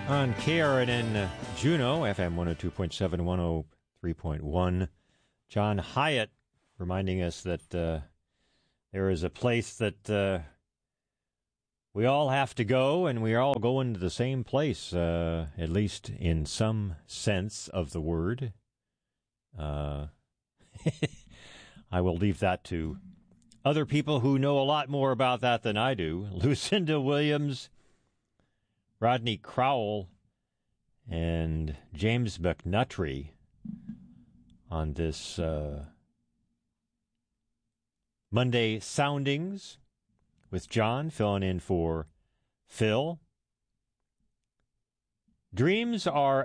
On KRNN Juneau, FM 102.7, 103.1. John Hyatt reminding us that there is a place that we all have to go, and we are all going to the same place, at least in some sense of the word. I will leave that to other people who know a lot more about that than I do. Lucinda Williams, Rodney Crowell, and James McNutry on this Monday Soundings with John filling in for Phil. Dreams are